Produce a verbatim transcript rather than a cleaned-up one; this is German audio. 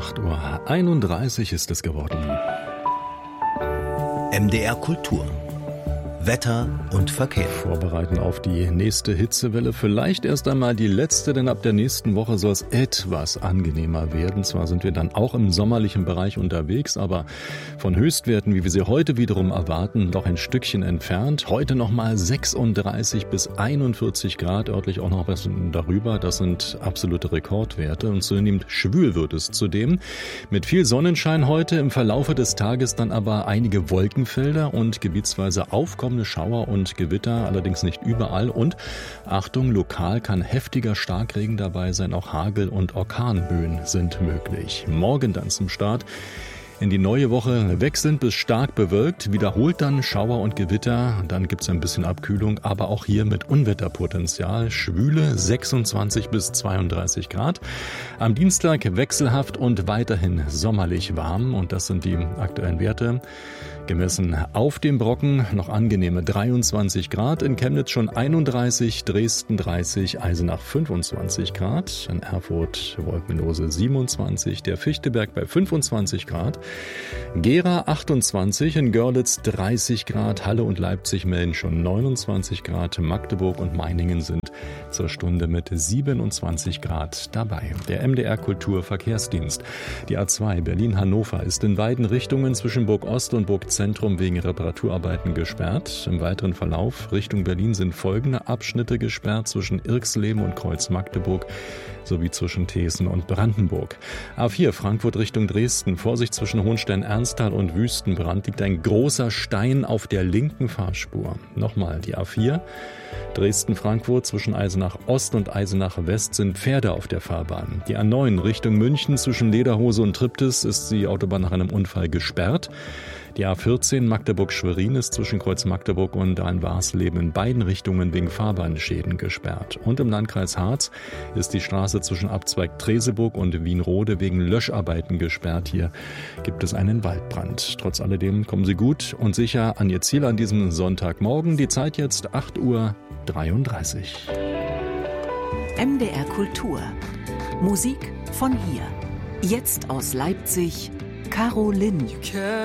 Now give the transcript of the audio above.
acht Uhr einunddreißig ist es geworden. M D R Kultur. Wetter und Verkehr. Vorbereiten auf die nächste Hitzewelle. Vielleicht erst einmal die letzte, denn ab der nächsten Woche soll es etwas angenehmer werden. Zwar sind wir dann auch im sommerlichen Bereich unterwegs, aber von Höchstwerten, wie wir sie heute wiederum erwarten, doch ein Stückchen entfernt. Heute nochmal sechsunddreißig bis einundvierzig Grad, örtlich auch noch was darüber. Das sind absolute Rekordwerte und zunehmend schwül wird es zudem. Mit viel Sonnenschein heute, im Verlaufe des Tages dann aber einige Wolkenfelder und gebietsweise aufkommende Schauer und Gewitter, allerdings nicht überall. Und Achtung, lokal kann heftiger Starkregen dabei sein, auch Hagel und Orkanböen sind möglich. Morgen dann zum Start in die neue Woche wechselnd bis stark bewölkt, wiederholt dann Schauer und Gewitter, dann gibt es ein bisschen Abkühlung, aber auch hier mit Unwetterpotenzial, schwüle sechsundzwanzig bis zweiunddreißig Grad. Am Dienstag wechselhaft und weiterhin sommerlich warm und das sind die aktuellen Werte. Gemessen auf dem Brocken noch angenehme dreiundzwanzig Grad, in Chemnitz schon einunddreißig, Dresden dreißig, Eisenach fünfundzwanzig Grad, in Erfurt wolkenlose siebenundzwanzig, der Fichtelberg bei fünfundzwanzig Grad, Gera achtundzwanzig, in Görlitz dreißig Grad, Halle und Leipzig melden schon neunundzwanzig Grad, Magdeburg und Meiningen sind zur Stunde mit siebenundzwanzig Grad dabei. Der M D R Kulturverkehrsdienst. Die A zwei Berlin-Hannover ist in beiden Richtungen zwischen Burg Ost und Burg Zentrum wegen Reparaturarbeiten gesperrt. Im weiteren Verlauf Richtung Berlin sind folgende Abschnitte gesperrt zwischen Irxleben und Kreuz Magdeburg sowie zwischen Thesen und Brandenburg. A vier Frankfurt Richtung Dresden. Vorsicht zwischen Hohenstein-Ernsthal und Wüstenbrand liegt ein großer Stein auf der linken Fahrspur. Nochmal die A vier. Dresden-Frankfurt zwischen Eisenach Ost und Eisenach West sind Pferde auf der Fahrbahn. Die A neun Richtung München zwischen Lederhose und Triptis ist die Autobahn nach einem Unfall gesperrt. Die A vierzehn Magdeburg-Schwerin ist zwischen Kreuz Magdeburg und Rhein-Warsleben in beiden Richtungen wegen Fahrbahnschäden gesperrt. Und im Landkreis Harz ist die Straße zwischen Abzweig Treseburg und Wienrode wegen Löscharbeiten gesperrt. Hier gibt es einen Waldbrand. Trotz alledem kommen Sie gut und sicher an Ihr Ziel an diesem Sonntagmorgen. Die Zeit jetzt acht Uhr dreiunddreißig. M D R Kultur. Musik von hier. Jetzt aus Leipzig, Caro Linn.